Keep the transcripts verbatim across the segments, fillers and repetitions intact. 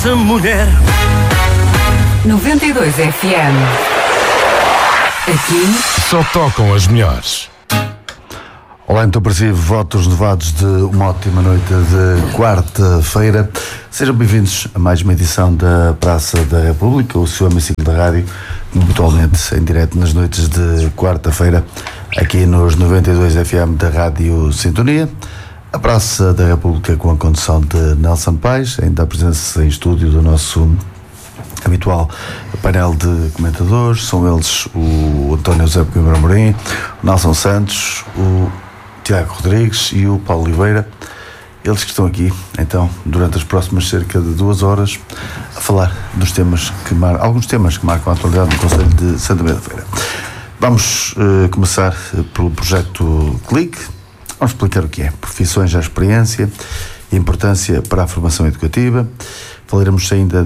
essa mulher. noventa e dois F M. Aqui só tocam as melhores. Olá, então para si, votos levados de uma ótima noite de quarta-feira. Sejam bem-vindos a mais uma edição da Praça da República, o seu hemiciclo da rádio, habitualmente em direto nas noites de quarta-feira, aqui nos noventa e dois F M da Rádio Sintonia. A Praça da República com a condução de Nelson Paes, ainda a presença em estúdio do nosso habitual painel de comentadores. São eles o António José Coimbra Amorim, o Nelson Santos, o Tiago Rodrigues e o Paulo Oliveira. Eles que estão aqui, então, durante as próximas cerca de duas horas, a falar dos temas que mar... alguns temas que marcam a atualidade do Conselho de Santa Maria da Feira. Vamos uh, começar uh, pelo projeto Clique. Vamos explicar o que é profissões à experiência e a importância para a formação educativa. Falaremos ainda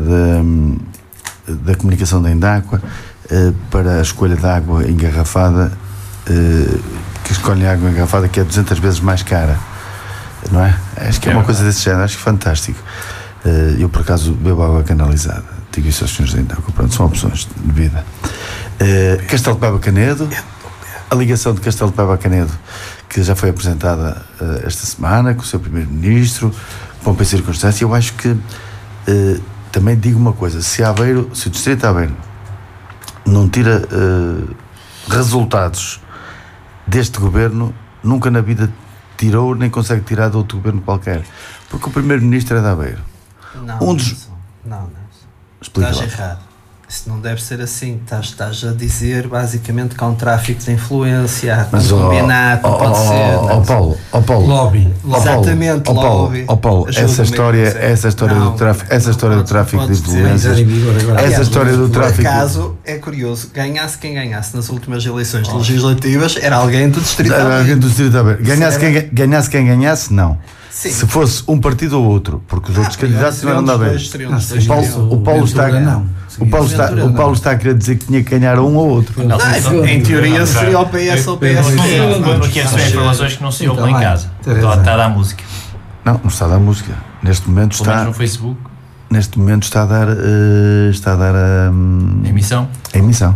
da, da comunicação da Indáqua uh, para a escolha de água engarrafada, uh, que escolhem água engarrafada que é duzentas vezes mais cara, não é? Acho que é, é uma coisa desse género, acho que fantástico. Uh, eu, por acaso, bebo água canalizada, digo isso aos senhores da Indáqua, pronto, são opções de vida. Uh, Castelo de Paiva Canedo, a ligação de Castelo de Paiva Canedo, que já foi apresentada uh, esta semana com o seu primeiro-ministro, com a circunstância. Eu acho que uh, também digo uma coisa: se Aveiro, se o distrito de Aveiro não tira uh, resultados deste governo, nunca na vida tirou nem consegue tirar de outro governo qualquer, porque o primeiro-ministro é de Aveiro. Não, um dos... não, não. Explica Estás lá. errado. Isso não deve ser assim. Estás, estás a dizer basicamente que há um tráfico de influência, há um combinado, não pode ser. Ó Paulo, ó Paulo. Lobby. Exatamente, ó Paulo, lobby. ó Paulo, essa história, essa história do tráfico, essa história do tráfico de influências, essa história do tráfico. Por acaso, é curioso, ganhasse quem ganhasse nas últimas eleições legislativas, era alguém do distrito de Era Aveiro. alguém do distrito de Aveiro. Ganhasse quem ganhasse, quem ganhasse, não. Sim. Se fosse um partido ou outro, porque os outros Ah, candidatos não eram de Aveiro. O Paulo, o Paulo está o Paulo está, o Paulo está a querer dizer que tinha que ganhar um ou outro. Não, não, em teoria seria o P S ou o P S D. Porque são informações que não se ouvem em casa. Está a dar música. Não, não está a dar música. Neste momento Pelo menos está no Facebook. Neste momento está a dar uh, está a dar a um, emissão. A emissão.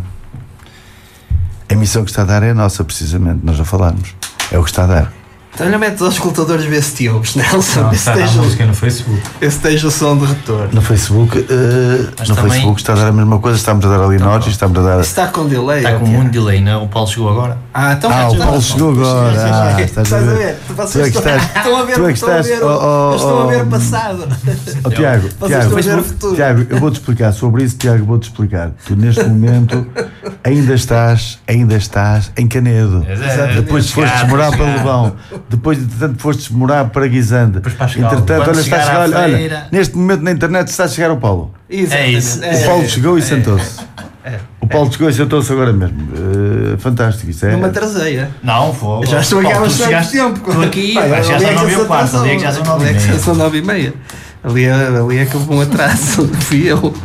A emissão que está a dar é a nossa, precisamente. Nós já falámos. É o que está a dar. Então olha, metes aos escutadores ver se te ouves, Nelson. Não, está a dar música no Facebook. Esse esteja o som de retorno. No Facebook, uh, no também... Facebook está a dar a mesma coisa. Estamos a dar ali nós e estamos a dar. Está com delay. Está com muito delay, não? O Paulo chegou agora. Ah, então ah o Paulo chegou agora. Ah, estás a ver? Vocês tu é que estás. Estão a ver, tu é que estão a estás. ver, Oh, oh, estão a ver oh, passado. Oh, Tiago, Tiago, Tiago, Tiago, eu vou-te explicar sobre isso. Tiago, vou-te explicar. Tu neste momento ainda estás, ainda estás em Canedo. Exato. Depois foste morar para Levão. Depois de tanto fostes morar para Guisande. Entretanto, olha, está a chegar, olha, olha, neste momento na internet está a chegar o Paulo. É isso. O Paulo chegou e sentou-se. O Paulo chegou e sentou-se agora mesmo. Uh, fantástico, isso é. Não me atrasei, é? Não, vou. Já estou aqui há bastante tempo. Estou aqui, já são nove e quarto, ali é que já são nove e meia. Já são nove e meia. Ali é, ali é que houve um atraso, fui eu.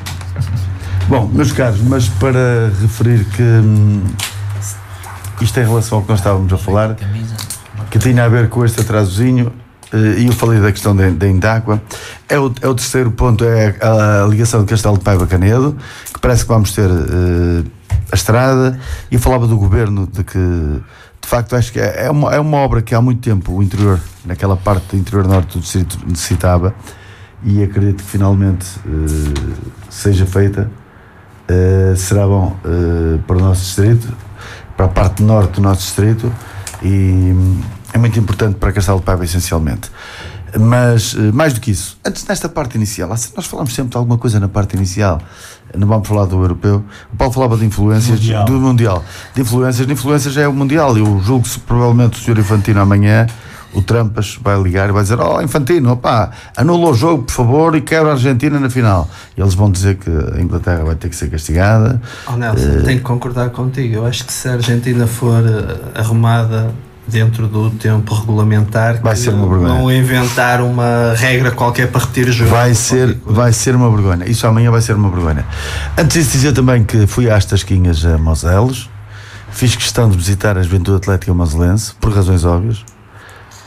Bom, meus caros, mas para referir que hum, isto é em relação ao que nós estávamos a falar, que tinha a ver com este atrasozinho, e eu falei da questão da Indáqua. É o, é o terceiro ponto, é a, a ligação de Castelo de Paiva Canedo, que parece que vamos ter uh, a estrada. E eu falava do governo, de que de facto acho que é, é, uma, é uma obra que há muito tempo o interior, naquela parte do interior norte do distrito necessitava, e acredito que finalmente uh, seja feita. Uh, será bom uh, para o nosso distrito, para a parte norte do nosso distrito, e é muito importante para Castelo de Paiva, essencialmente. Mas, mais do que isso, antes nesta parte inicial, nós falamos sempre de alguma coisa na parte inicial, não vamos falar do europeu. O Paulo falava de influências, mundial. do mundial, de influências, de influências é o mundial. Eu julgo que provavelmente o senhor Infantino amanhã, o Trampas, vai ligar e vai dizer: oh Infantino, opá, anula o jogo por favor e quebra a Argentina na final. E eles vão dizer que a Inglaterra vai ter que ser castigada. Oh Nelson, uh, tenho que concordar contigo. Eu acho que se a Argentina for arrumada dentro do tempo regulamentar, vai ser uma vergonha. Vão inventar uma regra qualquer para repetir o jogo. Vai ser, vai ser uma vergonha. Isso amanhã vai ser uma vergonha. Antes disso, dizer também que fui às Tasquinhas a Moselos, fiz questão de visitar a Juventude Atlética Moselense, por razões óbvias.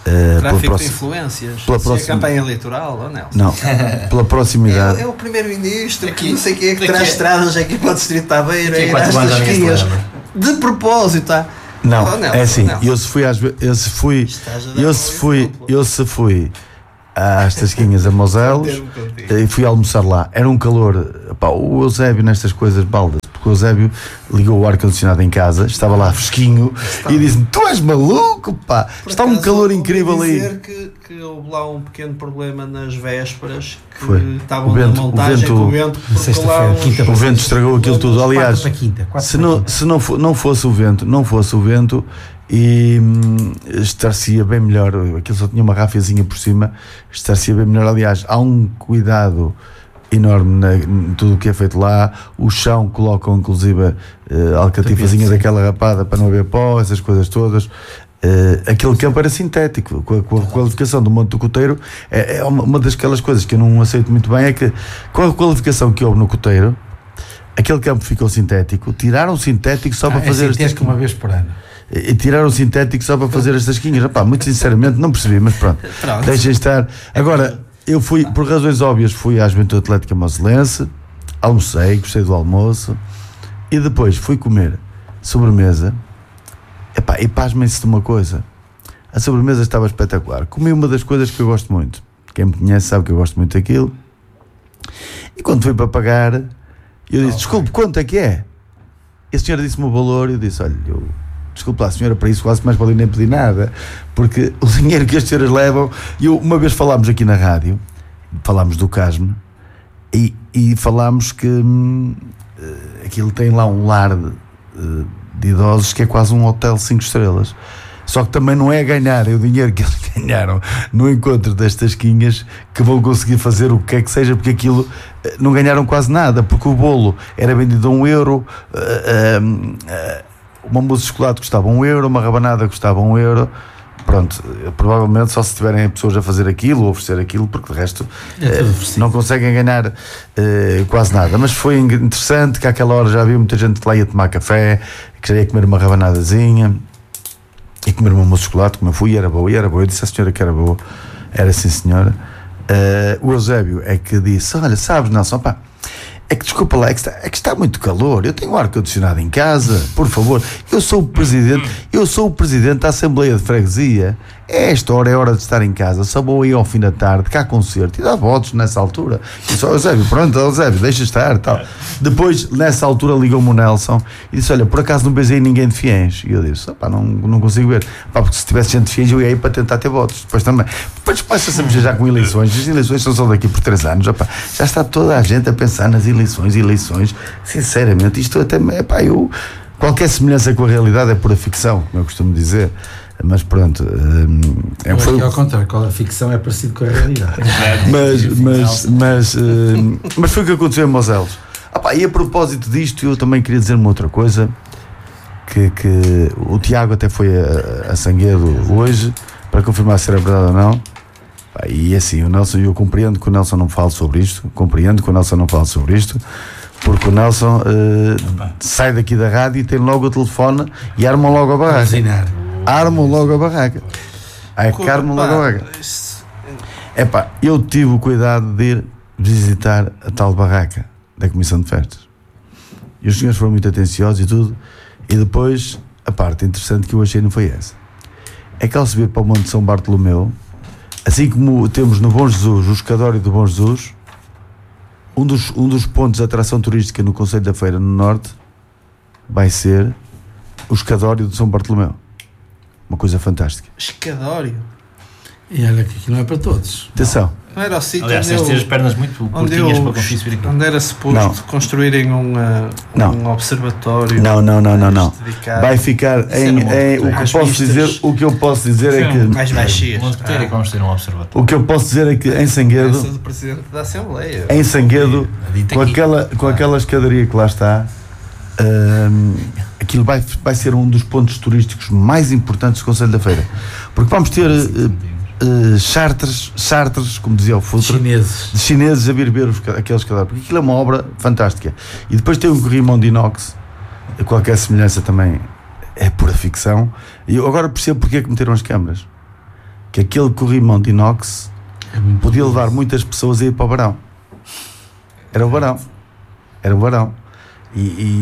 Uh, Tráfico de influências. Pela próxima... é campanha eleitoral, ou Nelson? Não, pela proximidade. É, é o primeiro-ministro que não sei quem é que traz estradas aqui para o Distrito de Aveiro e às tasquinhas. De propósito, tá? Não, oh, Nelson, é assim, Nelson. eu se fui às eu se fui, eu se fui, eu se fui às tasquinhas a Moselos e fui almoçar lá. Era um calor, pá, o Eusébio nestas coisas baldas, porque o Eusébio ligou o ar-condicionado em casa, estava lá fresquinho está. E disse-me: tu és maluco, pá, por está um calor incrível aí. Dizer que, que houve lá um pequeno problema nas vésperas, que foi. Estavam na montagem com o vento, o vento estragou aquilo tudo. Aliás, quinta, se, não, se não, for, não fosse o vento, não fosse o vento, e hum, estar-se-ia bem melhor. Aquilo só tinha uma rafiazinha por cima, estar-se-ia bem melhor. Aliás, há um cuidado enorme na, em tudo o que é feito lá. O chão colocam inclusive uh, alcatifazinha daquela rapada para não haver pó, essas coisas todas. Uh, aquele campo era sintético, com a, com a qualificação do Monte do Coteiro. É, é uma, uma das aquelas coisas que eu não aceito muito bem, é que com a qualificação que houve no Coteiro, aquele campo ficou sintético, tiraram o sintético só ah, para é fazer estas uma vez por ano. E tiraram o sintético só para fazer as tasquinhas. Epá, muito sinceramente não percebi, mas pronto, pronto. Deixem estar. Agora, eu fui, por razões óbvias, fui à Juventude Atlética Moselense, almocei, gostei do almoço e depois fui comer sobremesa. Epá, e pasmem-se de uma coisa, a sobremesa estava espetacular. Comi uma das coisas que eu gosto muito, quem me conhece sabe que eu gosto muito daquilo. E quando fui para pagar, eu disse: desculpe, quanto é que é? E a senhora disse-me o valor e eu disse: olha, eu desculpe lá, a senhora, para isso quase mais valia nem pedir nada, porque o dinheiro que as senhoras levam. E eu, uma vez falámos aqui na rádio, falámos do Casme e, e falámos que hum, aquilo tem lá um lar de, de idosos que é quase um hotel cinco estrelas. Só que também não é ganhar, é o dinheiro que eles ganharam no encontro das tasquinhas que vão conseguir fazer o que é que seja, porque aquilo não ganharam quase nada, porque o bolo era vendido a um euro, uh, uh, uh, uma mousse de chocolate custava um euro, uma rabanada custava um euro. Pronto, provavelmente só se tiverem pessoas a fazer aquilo ou oferecer aquilo, porque de resto é eh, não conseguem ganhar eh, quase nada. Mas foi interessante que àquela hora já havia muita gente que lá ia tomar café, que já ia comer uma rabanadazinha e comer uma mousse de chocolate, como eu fui, e era boa, e era boa. Eu disse à senhora que era boa, era sim senhora. Uh, o Eusébio é que disse: olha, sabes, Nelson, pá, é que desculpa lá, é que, está, é que está muito calor, eu tenho ar-condicionado em casa, por favor, eu sou o presidente, eu sou o presidente da Assembleia de Freguesia, é esta hora, é hora de estar em casa, só vou aí ao fim da tarde, cá há concerto, e dá votos nessa altura. E só, Eusébio, pronto, Eusébio, deixa estar, tal. Depois, nessa altura, ligou-me o Nelson e disse: olha, por acaso não beijei ninguém de Fiéns? E eu disse: opá, não, não consigo ver, pá, porque se tivesse gente de Fiéns eu ia aí para tentar ter votos, depois também. Depois passa-se a mexer já com eleições, as eleições são só daqui por três anos, opá, já está toda a gente a pensar nas eleições, eleições, sinceramente, isto até, epá, eu, qualquer semelhança com a realidade é pura ficção, como eu costumo dizer. Mas pronto, é, foi aqui ao contrário, qual a ficção é parecido com a realidade. mas, mas, mas, uh, mas foi o que aconteceu em Moselos. Ah, pá, e a propósito disto, eu também queria dizer uma outra coisa, que, que o Tiago até foi a, a Sanguedo hoje para confirmar se era verdade ou não. Ah, e assim, o Nelson, eu compreendo que o Nelson não fale sobre isto, compreendo que o Nelson não fale sobre isto, porque o Nelson uh, sai daqui da rádio e tem logo o telefone e arma logo a barraca. Armam logo a barraca. Ai, que armam logo a barraca. É pá, eu tive o cuidado de ir visitar a tal barraca da Comissão de Festas. E os senhores foram muito atenciosos e tudo. E depois, a parte interessante que eu achei não foi essa. É que ao subir para o Monte de São Bartolomeu, assim como temos no Bom Jesus, o escadório do Bom Jesus, um dos, um dos pontos de atração turística no Concelho da Feira no Norte vai ser o escadório de São Bartolomeu. Uma coisa fantástica. Escadório. E olha que aquilo não é para todos. Atenção. Não era o sítio Aliás, onde, tens de ter as pernas muito curtinhas para conseguir subir aquilo. Onde era suposto não. construírem um, uh, um observatório. Não, não, não, não, não. Vai ficar em, em o que posso dizer, o que eu posso dizer é que mais baixinhas. Ah. Vamos ter um observatório. O que eu posso dizer é que em Sanguedo, do presidente da Assembleia. Em Sanguedo, com aquela com aquela escadaria que lá está, um, aquilo vai, vai ser um dos pontos turísticos mais importantes do Concelho da Feira, porque vamos ter uh, uh, charters, charters, como dizia o Futre, chineses. de chineses a vir ver os, aqueles cadáveres, porque aquilo é uma obra fantástica. E depois tem um corrimão de inox, qualquer semelhança também é pura ficção. E eu agora percebo porque é que meteram as câmaras. que aquele corrimão de inox É muito podia levar perigoso. muitas pessoas a ir para o Barão. Era o Barão. Era o Barão. E,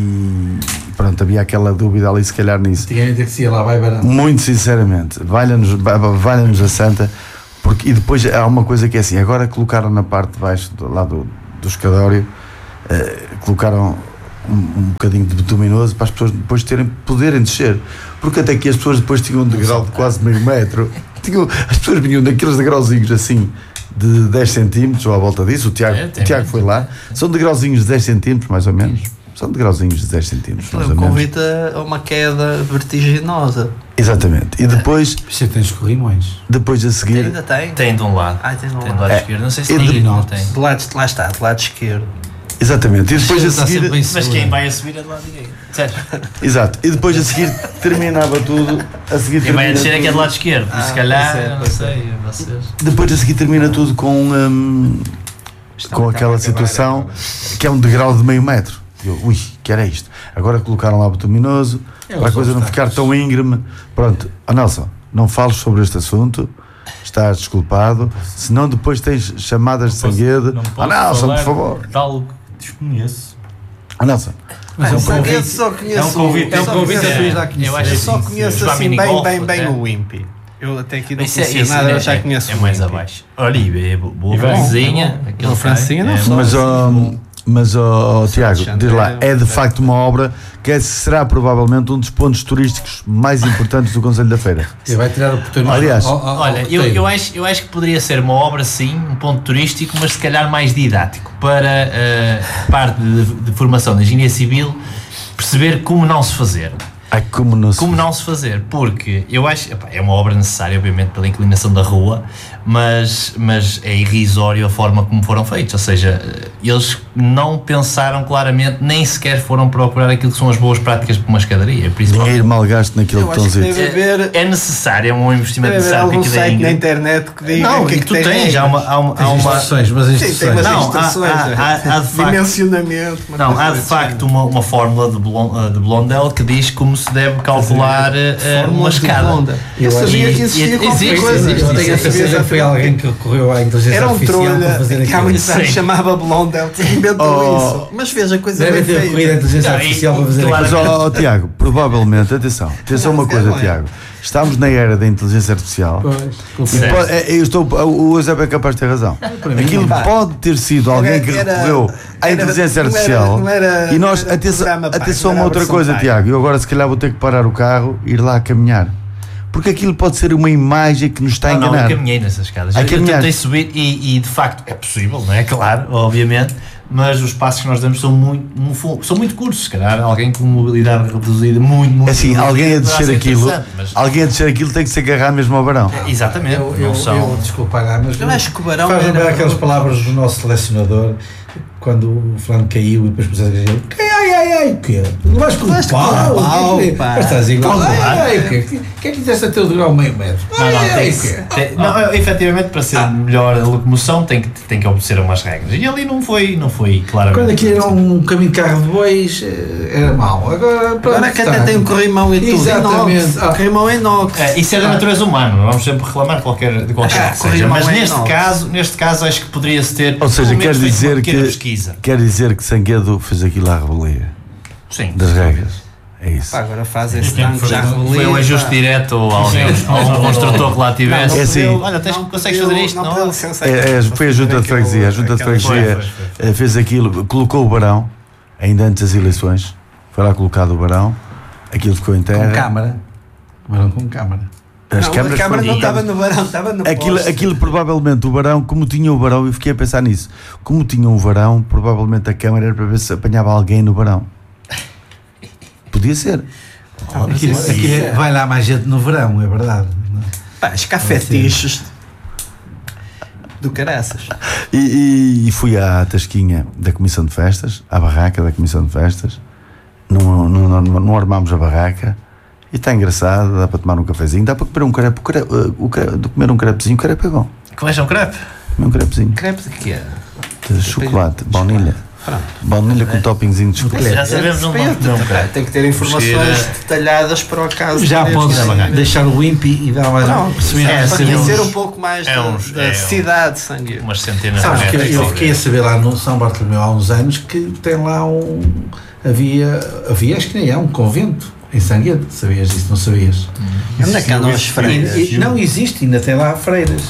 e pronto, havia aquela dúvida ali, se calhar, nisso. Antigamente é que se ia lá, vai Barão. Muito sinceramente, valha-nos valha-nos a Santa, porque, e depois há uma coisa que é assim, agora colocaram na parte de baixo, do, lá do, do escadório, eh, colocaram um, um bocadinho de bituminoso para as pessoas depois terem, poderem descer, porque até que as pessoas depois tinham um degrau de quase meio metro, tinham, as pessoas vinham daqueles degrauzinhos assim, de dez centímetros ou à volta disso, o Tiago, É, o Tiago foi lá, são degrauzinhos de dez centímetros mais ou menos. São degrauzinhos de dez centímetros, mais ou menos. Convite a uma queda vertiginosa. Exatamente. E depois, Você tem os corrimões. depois a seguir, Ainda tem? Tem de um lado. Ah, tem de um Tem do lado. lado É. esquerdo. Não sei se E tem. de- Não tem. Do lado, lá está, do lado esquerdo. exatamente. E depois a Está seguir, sempre bem Mas seguro. quem vai a subir é do lado direito. Sério. exato. E depois a seguir terminava tudo. A seguir Quem vai a termina descer é que é do tudo- lado esquerdo. Ah, se calhar, pois é, eu não pois sei. Vocês. Depois a seguir termina tudo com hum, com aquela situação que é um degrau de meio metro. Eu, ui, que era isto? Agora colocaram lá o bituminoso É, para a os coisa não ficar obstáculos. tão íngreme. Pronto, oh, Nelson, não fales sobre este assunto. Estás desculpado. Senão depois tens chamadas de sanguede. Ah, Nelson, por favor. De algo que desconheço. Ah, Nelson. Mas é um Só convite. conheço, só conheço. É um convite. É um só convite a conheço- tu ir lá conhecer. Eu acho Eu que só sim, conheço jogar assim bem, minigolf, bem, bem até. o Wimpy. Eu até aqui não Isso é, conhecia isso nada, é, eu já é, conheço é o mais Wimpy. abaixo. Olha, e é boa E bom, francesinha. é bom. aquele Boa francesinha, cai, não é só. bom. Mas, oh, mas oh, Tiago, Santo diz lá, Xavier, é de facto uma obra que é- será provavelmente um dos pontos turísticos mais importantes do Conselho da Feira. Você vai tirar o portão. Aliás, Olha, eu, eu, acho, eu acho que poderia ser uma obra, sim, um ponto turístico, mas se calhar mais didático para a parte de, de formação da engenharia civil perceber como não se fazer. Ai, como não se... Como não se fazer? Porque eu acho, epá, é uma obra necessária, obviamente, pela inclinação da rua, mas, mas é irrisório a forma como foram feitos. Ou seja, eles não pensaram claramente, nem sequer foram procurar aquilo que são as boas práticas para uma escadaria. Principalmente. Dinheiro mal gasto naquele Eu acho que botãozinho. deve haver, É, é necessário, é um investimento deve haver necessário. algum que aquilo é site na íngreme. internet que diga Não, o que é e que tu tem tens, regras. há uma, há uma, há Tens uma, instruções, mas as Sim, tem instruções. umas Não, há- instruções, há- é. há- há de facto- dimensionamento. uma Não, coisa há de desse facto género. uma, uma fórmula de, Blon, de Blondel que diz como se deve calcular eh, Fórmula uma de escada. Blondel. Eu Eu sabia acho- que existia e- qualquer existe, coisa. existe, Eu tenho a existe. certeza que foi alguém que recorreu à inteligência Era um artificial para trolha fazer que há aquilo. muitos anos Sim. chamava Blondel que inventou Oh. isso. Mas fez a coisa Devem bem ter recorrido à feita. inteligência Não, e- artificial para fazer claro. aquilo. Mas, ó, ó, Tiago, provavelmente, atenção, atenção uma Não, coisa, não é. Tiago. Estamos na era da inteligência artificial. Pois, E Certo. pode- é- eu estou, o Eusébio é capaz de ter razão. Aquilo pá. pode ter sido alguém que Era- recorreu à era- inteligência não era- artificial. não era- E nós, não era atenção, programa, pá, atenção a não uma era a outra versão coisa, pai. Tiago. Eu agora, se calhar, vou ter que parar o carro e ir lá a caminhar. Porque aquilo pode ser uma imagem que nos está a Não, não, eu enganar. caminhei nessas escadas. A Eu, eu caminhar. tentei subir e, e de facto é possível, não é? Claro, obviamente, mas os passos que nós damos são muito, mu- são muito curtos. Se calhar alguém com mobilidade reduzida, muito, muito É assim, reduzida, alguém a poderá descer ser aquilo, interessante, mas- alguém a descer aquilo tem que se agarrar mesmo ao varão. Exatamente, Eu, não eu, são. eu, desculpa, H, mas Eu acho que o Barão faz lembrar era- aquelas palavras do nosso selecionador quando o fulano caiu e depois começou a dizer ai, ai, ai, o quê? Não vais com o Vais com o pau? pau, O que é que- pá. Mas estás igual. Claro. Ai, ai, o quê? O que é que disseste a teu degrau meio metro? Não, Ai, não, ai, tem, o quê? tem- não, eu, efetivamente, para ser melhor a locomoção tem que, tem que obedecer a umas regras. E ali não foi, não foi claramente. Quando aqui era um caminho de carro de bois, eh, era mau. Agora, pronto, Agora que está. até tem um corrimão e tudo. Exatamente. Inox. Ah. Corrimão inox. É, isso é da natureza humana, não vamos sempre reclamar de qualquer, de qualquer Ah, coisa. corrimão Mas é neste enorme. caso, neste caso acho que poderia-se ter Ou seja, pelo quer menos feito uma dizer pequena que pesquisa. quer dizer que Sanguedo fez aquilo à revelia Sim. das regras. É isso. Pá, agora faz este Foi, tanque já foi um revelia, ajuste pá. direto ou alguém, ou um construtor que lá tivesse. É assim. Olha, tens, Não consegues pediu- fazer isto? Não Não, pediu licença É, é, para foi a junta de fazer freguesia. A junta de aquela- freguesia Foi, foi, eh, fez aquilo, colocou o varão, ainda antes das eleições. Foi lá colocado o varão, aquilo ficou em Com terra. câmara. Barão com câmara. As Não, câmaras a câmara foram não estava colocadas. no varão, estava no Aquilo, poste. aquilo provavelmente o varão, como tinha o varão, eu fiquei a pensar nisso. Como tinha um varão, provavelmente a câmara era para ver se apanhava alguém no varão. Podia ser. Aqui, aqui é- vai lá mais gente no verão, é verdade. Pá, os cafetiches do caraças. E, e- e fui à tasquinha da Comissão de Festas, à barraca da Comissão de Festas. Não, não, não, não armámos a barraca. E está engraçado, dá para tomar um cafezinho, dá para comer um crepe. O crepe, o crepe de comer um crepezinho, o crepe é bom. Como é que é um crepe? Comer um crepezinho Crepe de quê? de chocolate, baunilha. Baunilha com toppingzinho de chocolate. Já sabemos um Respeito, não, também. Tem que ter informações Pesquisa. detalhadas para o caso. Já deste. podes Sim. deixar o Wimpy e dar mais Pronto, perceber. é, para sim, conhecer uns- um pouco mais é da, uns- da é um- cidade de Sangueiro. Umas centenas Sabes de que metros. eu fiquei a saber lá no São Bartolomeu há uns anos que tem lá um. Havia, havia acho que nem é, um convento em Sanguedo. Sabias disso? Não sabias? Onde é que andam as freiras? E- e- não existe, ainda tem lá freiras.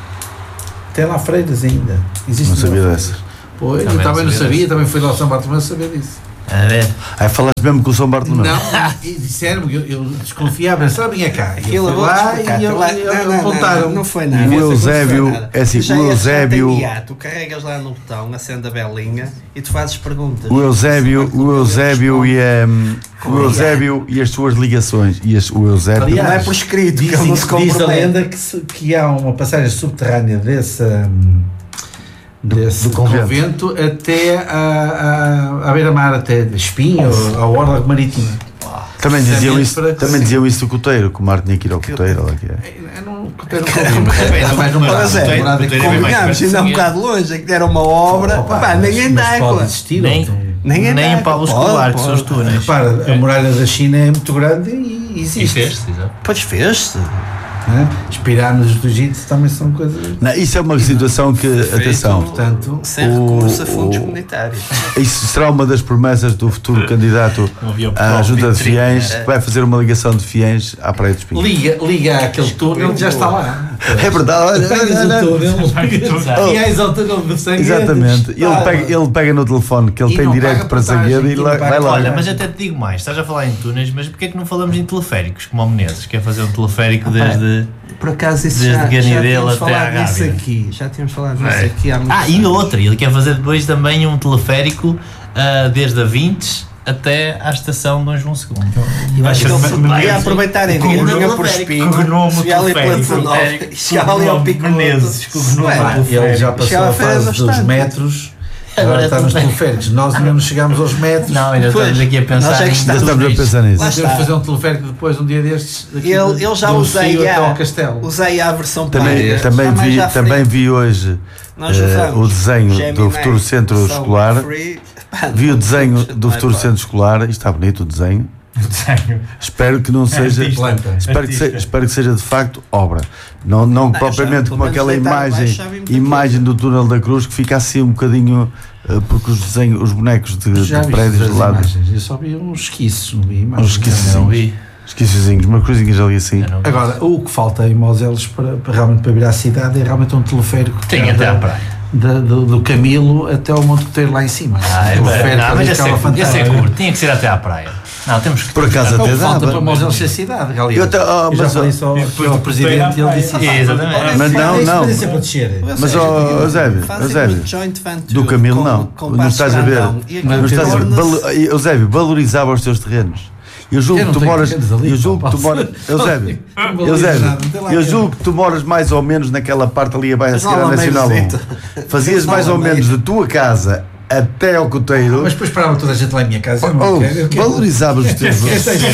Tem lá freiras ainda. Existe Não sabia lá dessas. freiras. Pois, Também eu não também não sabia sabia, disso. também fui lá ao São Bartolomeu saber disso. A ver. Aí falaste mesmo com o São Bartolomeu. Não, e disseram-me que eu, eu desconfiava, sabe, vinha cá. E eu Aquilo fui vou lá explicar. e eu, Lá- eu, não, não, apontaram. não, não foi nada. O Não foi Eusébio, nada. é assim, Já o é- já Eusébio- tem guia, tu carregas lá no botão, acende a velinha e tu fazes perguntas. O Eusébio, o Eusébio e a, o Eusébio e as suas ligações. E as, o Eusébio. Aliás, Não é por escrito, que ele Dizem- não se diz a compromete. lenda que, se- que há uma passagem subterrânea desse, hum, desse do convento. convento. até à, à, à beira-mar, até Espinho, ou à orla marítima. Também diziam isso, Para- também diziam isso do Coteiro, que o Mar tinha que ir ao Coteiro. Lá que é. Eu não, eu não, Era mais Ora, Mas Zé, tem- morada tem- que tem- convenhamos, ainda é um bocado longe, é que era uma obra, Opa, pá, ninguém mas dá pode água. existir, Nem- então. Ninguém Nem dá em Paulo água. Escolar, Pode, que são os pode. túneis. Repara, a muralha da China é muito grande e E existe. fez-se, exato. Pois fez-se. Né? As pirâmides do Egito também são coisas. Não, isso é uma situação que, atenção, Portanto, Sem O- recurso a fundos o- comunitários. isso será uma das promessas do futuro candidato Não havia o à petróleo Junta de vitrine, Fiéis, né? que vai fazer uma ligação de Fiéis à Praia dos Pinhos. liga, liga àquele túnel, já está lá. É verdade, olha, Pegas olha, o olha. túnel, e és ao túnel de Sanguedo. Exatamente, ele pega, ele pega no telefone que ele E tem não direto paga para passagem, Sanguedo e e não lá- paga- vai lá. Olha, mas até te digo mais, estás a falar em túneis, mas porquê é que não falamos em teleféricos, como o Menezes, quer fazer um teleférico desde... Por acaso isso Desde já, já Ganidela tínhamos até falado à disso Gávea. aqui. Já tínhamos falado disso É. aqui há muito Ah, e outra, ele quer fazer depois também um teleférico ah, desde a Vintes até à estação Dom João segundo. Eu acho que Mas- ele mas- ia aproveitar em com o vinha nome por teleférico, Espinho, com o nome chegar ali pela teleférico, dezanove, teleférico, chegar com o ali ao nome Pico Menezes, com o nome Ué, teleférico. Ele já passou Chegava a a feira fase do dos estado. metros, Agora agora é está nos teleférico. teleféricos. Nós ainda não chegámos aos metros. Não, ainda Pois, estamos aqui a pensar nós é que em estamos- Estamos a túneis. pensar nisso. Lá Nós temos está. de fazer um teleférico depois, um dia destes. daqui Ele, de- ele já do usei Cio até a, ao Castelo. usei a versão Também, paga. também, Jamais vi, já free. também vi hoje Nós eh, usamos o desenho do Gemini, futuro centro são escolar. free. Pá, Vi o não- desenho não do é futuro pá. centro escolar e está bonito o desenho. Espero que não seja. Planta. Espero que, seja, espero que seja de facto obra. Não, não eu propriamente já, como pelo aquela menos deitar imagem, abaixo já vi muita imagem do túnel da Cruz que fica assim um bocadinho. eh, porque os desenhos, os bonecos de, Já de vi prédios as de lado. imagens. Eu só vi uns esquiços, não vi imagens. Uns esquiços. Não vi. Esquiçozinhos, umas coisinhas ali assim. Eu não vi. Agora, o que falta em Moselos para, para realmente para vir à cidade é realmente um teleférico. Tem até à praia. Da- do, do Camilo até ao Monte Coteiro lá em cima. Ah, é Um bem. teleférico Não, ali, mas esse aquela é, esse é fantástica. curto, tinha que ser até à praia. Não, temos que. Por acaso Então, até falta dava. para Moselos ser cidade, aliás. Eu até- oh, Eu já mas, falei oh, só ao depois ao do presidente e ele Coteiro disse à isso. praia. Exatamente. Mas não, Isso não. pode ser para descer. Ou Mas, seja, ó, Eusébio, fazem Eusébio, um joint venture do Camilo com- não. com Não Passos estás a ver. Brandão e aquilo Não estás a ver. torna-se- Valo- Eusébio, valorizava os teus terrenos. Eu julgo Eu que não tu tenho moras. terrenos ali, Eu julgo pá, que tu Paulo. moras. Eusébio, Não valorizo Eusébio, nada, não tem lá eu nada. julgo que tu moras mais ou menos naquela parte ali abaixo a Mas seguir à não há Nacional meio um. Fazias mais ou menos da tua casa até ao Coteiro. Mas depois parava toda a gente lá em minha casa. Eu não Oh, quero, eu quero- valorizavas os teus. Depois as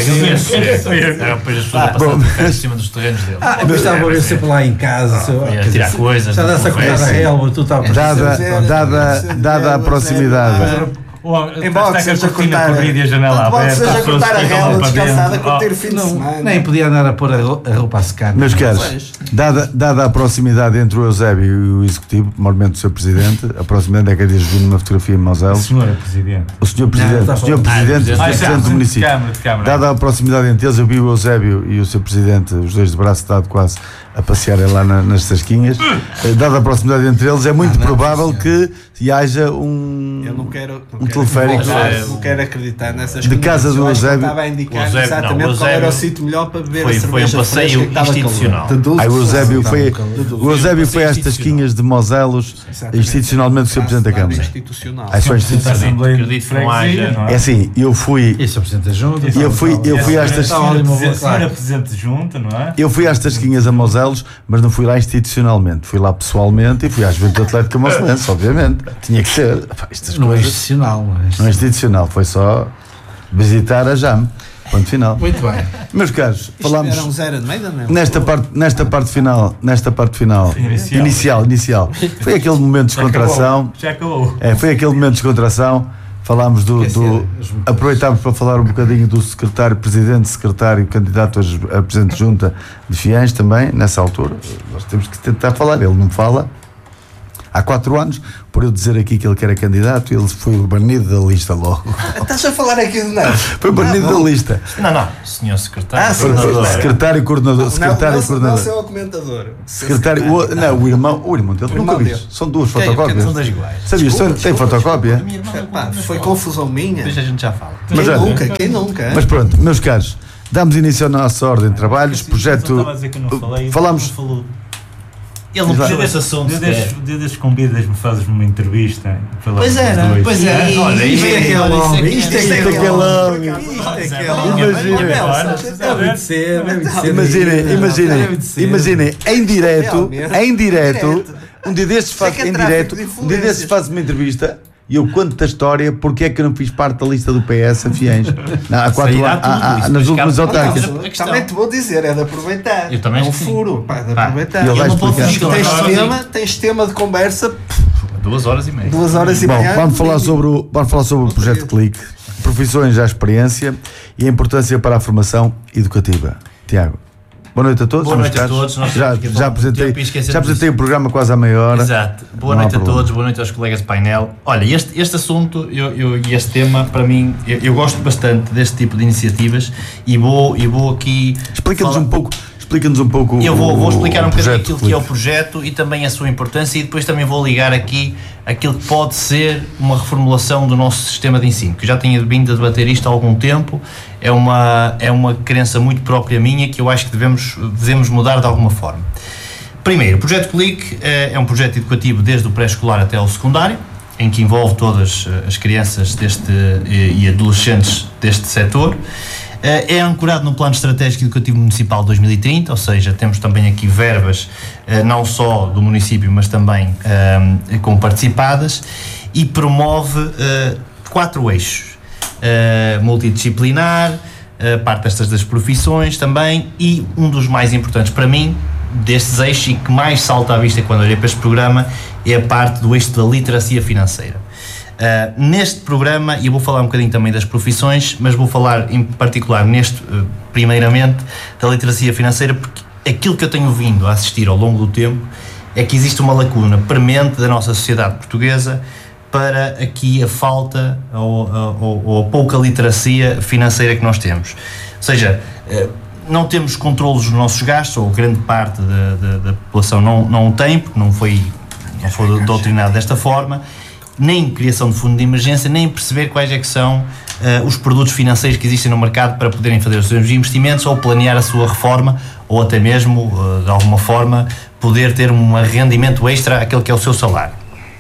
pessoas a passar bom, por cima dos terrenos dele. Ah, depois estava a ver sempre lá em casa. se eu- ia quer dizer, tirar coisas, Já dá-se a não cortar a confesso. relva, tu estavas Dada, dada, dada a proximidade. Em boxers a cortar corrida e a janela Em boxers aberta, a as pessoas cortar a ficam lá relva para descansada dentro. com Oh, ter fim de Não, semana. nem podia andar a pôr a ro- a roupa a secar. Meus caros, Pois. dada, dada a proximidade entre o Eusébio e o Executivo, normalmente o seu Presidente, a proximidade é que dias vi numa fotografia em Mosel. Senhora Presidente. O senhor Presidente, está o senhor falando- Presidente e o Ah, senhor já, Presidente do de município. Câmara, de Câmara. Dada a proximidade entre eles, eu vi o Eusébio e o seu Presidente, os dois de braço dado quase, a passearem lá na- nas Sasquinhas. Eh, Dada a proximidade entre eles, é muito não, provável sim, que haja um. Eu não quero, não Um quero teleférico. acreditar, É, não quero acreditar nessas de casa do Eu acho que ele Eusébio. estava a indicar O Eusébio- exatamente não, o qual era o Eusébio sítio melhor para beber foi- a foi um cerveja passeio fresca que estava calor. institucional. De dulce, Aí o Eusébio Não, foi, calma. o Eusébio foi às Institucional. Tasquinhas de Moselos, Exatamente. institucionalmente o seu Presidente da Câmara. Institucional. É só institucional. Assembleia de Acredito que não Freguesia, haja- não É assim, eu fui, Esse é o Presidente da Junta. eu fui, eu fui às Senhora- Tasquinhas. Senhora ali uma Presidente- boa- Senhora Presidente de Junta, não é? Eu fui às Tasquinhas a Moselos, mas não fui lá institucionalmente. Fui lá pessoalmente e fui à Juventude Atlética Moselense, obviamente. Tinha que ser. Pá, estas Não é coisas. institucional, não é? Não é institucional, foi só visitar a J A M. Ponto final. Muito bem. Meus caros, falámos Era um zero de meio, não é? nesta parte, nesta parte final, nesta parte final, Inicial. inicial, inicial. Foi aquele momento de descontração. Já acabou. É, foi aquele momento de descontração. Falámos do, do aproveitámos para falar um bocadinho do secretário, presidente, secretário, candidato a presidente de junta de Fiães também, nessa altura. Nós temos que tentar falar, ele não fala. Há quatro anos, por eu dizer aqui que ele que era candidato, ele foi banido da lista logo. Estás a falar aqui de nada? Foi banido da lista. Não, não, senhor secretário. Ah, sim, coordenador. sim, Secretário e coordenador. Não, Secretário não, e coordenador. não, não, o comentador. Secretário, o, não, o irmão, o irmão dele, O nunca irmão vi. dele. São duas Quem- fotocópias. São dois iguais. Sabias? Desculpa, Tem desculpa, fotocópia? Minha irmã não Pá, conta foi na confusão minha. Depois a gente já fala. Quem Mas, olha, nunca? Quem nunca? Mas pronto, meus caros, damos início à nossa ordem de trabalhos, projeto. Estava a dizer que eu não falei. Falamos- Não falou. Ele não Exato. precisa desse assunto. Dia desses- sequer. dia desses convidas-me, fazes-me uma entrevista. Falamos Pois era, dos dois. pois era. Olha, Isto é que é olha, longo, isso é que isto é que é Isto é que é longo. longo. Isto é que é Imagina. longo. Imaginem. Deve de ser, deve de ser. Imaginem, imaginem, Deve de ser. imaginem, em direto, Realmente. em direto, Direto. um dia destes Isso é faz, que é em tráfico direto, de um dia influências. destes faz uma entrevista e eu conto a história porque é que eu não fiz parte da lista do P S a Fiães. Não, há quatro Sairá anos, tudo, há- há- isso nas depois últimas cabe- autárquicas. Não, a questão- Também te vou dizer, é de aproveitar. Eu também é um acho que sim. furo, pá, é de Pá, aproveitar. ele vai Eu não posso explicar. explicar. Tens Agora tema, tens tema de conversa, Duas horas e meia. duas horas e Bom, meia. vamos falar sobre o, vamos falar sobre o projeto Clique, profissões à experiência e a importância para a formação educativa. Tiago, boa noite a todos. Boa meus noite a caros. todos. Nós Já, temos que- já apresentei, tempo e esquecemos já apresentei disso. o programa quase à meia hora. Exato. Boa Não há noite a problema. todos, boa noite aos colegas de painel. Olha, este, este assunto eu, eu, e este tema, para mim, eu, eu gosto bastante deste tipo de iniciativas e vou, e vou aqui. Explica-nos falar- um pouco, explica-nos um pouco Eu vou, o, vou explicar um o bocadinho projeto aquilo que é o Clique. projeto e também a sua importância e depois também vou ligar aqui aquilo que pode ser uma reformulação do nosso sistema de ensino, que eu já tinha vindo a debater isto há algum tempo, é uma, é uma crença muito própria minha que eu acho que devemos, devemos mudar de alguma forma. Primeiro, o Projeto Clique é, é um projeto educativo desde o pré-escolar até ao secundário, em que envolve todas as crianças deste, e, e adolescentes deste setor. É ancorado no Plano Estratégico Educativo Municipal de dois mil e trinta, ou seja, temos também aqui verbas não só do município, mas também um, com participadas, e promove uh, quatro eixos: uh, multidisciplinar, uh, parte destas das profissões também, e um dos mais importantes para mim, destes eixos e que mais salta à vista quando olhei para este programa, é a parte do eixo da literacia financeira. Uh, neste programa, e eu vou falar um bocadinho também das profissões, mas vou falar em particular neste, uh, primeiramente, da literacia financeira, porque aquilo que eu tenho vindo a assistir ao longo do tempo é que existe uma lacuna premente da nossa sociedade portuguesa para aqui a falta ou, ou, ou a pouca literacia financeira que nós temos. Ou seja, uh, não temos controlos dos nossos gastos, ou grande parte da, da, da população não, não o tem, porque não foi, não foi doutrinado desta forma, nem criação de fundo de emergência, nem perceber quais é que são uh, os produtos financeiros que existem no mercado para poderem fazer os seus investimentos ou planear a sua reforma, ou até mesmo, uh, de alguma forma, poder ter um rendimento extra àquele que é o seu salário.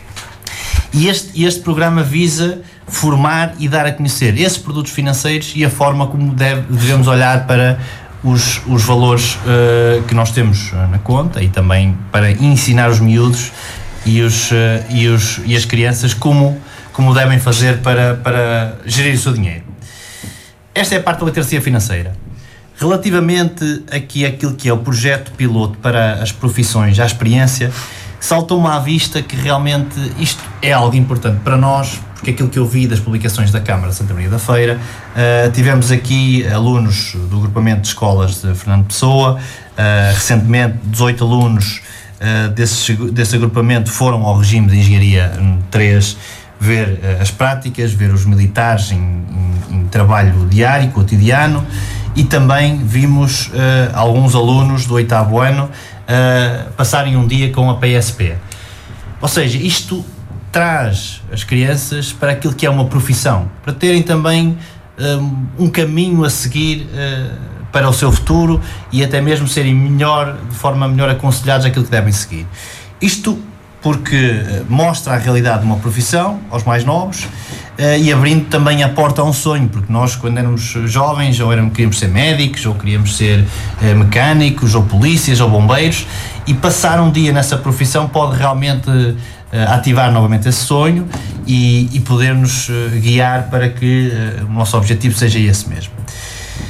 E este, este programa visa formar e dar a conhecer esses produtos financeiros e a forma como deve, devemos olhar para os, os valores uh, que nós temos na conta, e também para ensinar os miúdos e, os, uh, e, os, e as crianças como, como devem fazer para, para gerir o seu dinheiro. Esta é a parte da literacia financeira. Relativamente aqui àquilo que é o projeto piloto para as profissões, à experiência, saltou-me à vista que realmente isto é algo importante para nós, porque aquilo que eu vi das publicações da Câmara de Santa Maria da Feira, uh, tivemos aqui alunos do agrupamento de escolas de Fernando Pessoa, uh, recentemente dezoito alunos uh, desse, desse agrupamento foram ao regime de Engenharia três ver uh, as práticas, ver os militares em, em, em trabalho diário, cotidiano, e também vimos uh, alguns alunos do oitavo ano uh, passarem um dia com a P S P. Ou seja, isto traz as crianças para aquilo que é uma profissão, para terem também um, um caminho a seguir uh, para o seu futuro e até mesmo serem melhor, de forma melhor aconselhados aquilo que devem seguir. Isto porque mostra a realidade de uma profissão aos mais novos uh, e abrindo também a porta a um sonho, porque nós, quando éramos jovens, ou éramos, queríamos ser médicos, ou queríamos ser uh, mecânicos, ou polícias, ou bombeiros, e passar um dia nessa profissão pode realmente uh, ativar novamente esse sonho e, e poder-nos uh, guiar para que uh, o nosso objetivo seja esse mesmo.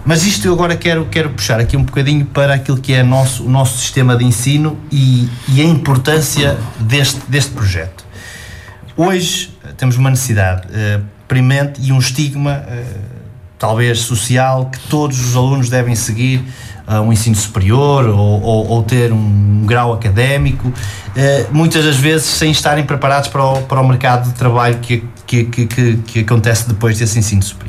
Mas isto eu agora quero, quero puxar aqui um bocadinho para aquilo que é nosso, o nosso sistema de ensino e, e a importância deste, deste projeto. Hoje temos uma necessidade uh, premente e um estigma, uh, talvez social, que todos os alunos devem seguir uh, um ensino superior ou, ou, ou ter um grau académico, uh, muitas das vezes sem estarem preparados para o, para o mercado de trabalho que, que, que, que, que acontece depois desse ensino superior.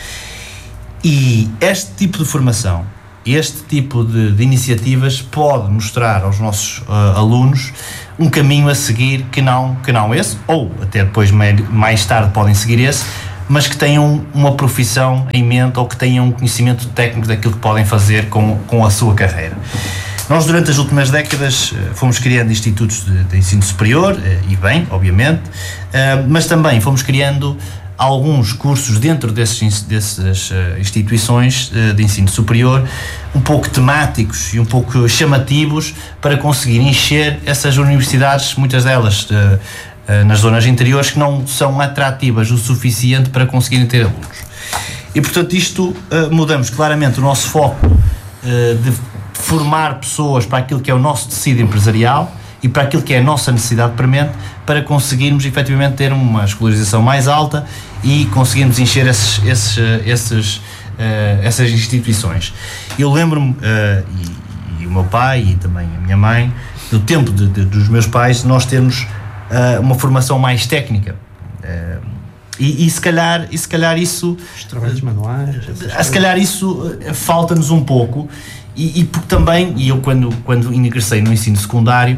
E este tipo de formação, este tipo de, de iniciativas pode mostrar aos nossos uh, alunos um caminho a seguir que não, que não esse, ou até depois mais tarde podem seguir esse, mas que tenham uma profissão em mente ou que tenham um conhecimento técnico daquilo que podem fazer com, com a sua carreira. Nós, durante as últimas décadas, fomos criando institutos de, de ensino superior, e bem, obviamente, uh, mas também fomos criando alguns cursos dentro desses, dessas uh, instituições uh, de ensino superior, um pouco temáticos e um pouco chamativos, para conseguir encher essas universidades, muitas delas uh, uh, nas zonas interiores, que não são atrativas o suficiente para conseguirem ter alunos. E, portanto, isto uh, mudamos claramente o nosso foco uh, de formar pessoas para aquilo que é o nosso tecido empresarial e para aquilo que é a nossa necessidade premente, para conseguirmos efetivamente ter uma escolarização mais alta e conseguirmos encher esses, esses, esses, uh, essas instituições. Eu lembro-me, uh, e, e o meu pai e também a minha mãe, do tempo de, de, dos meus pais, nós termos uh, uma formação mais técnica. Uh, e, e, se calhar, e se calhar isso... Os trabalhos manuais... Uh, se calhar isso uh, falta-nos um pouco, e, e porque também, e eu quando, quando ingressei no ensino secundário,